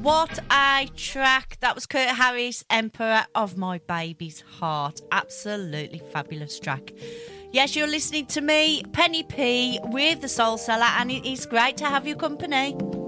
What a track. That was Kurt Harris, Emperor of My Baby's Heart. Absolutely fabulous track. Yes, you're listening to me, Penny P, with The Soul Seller, and it is great to have your company.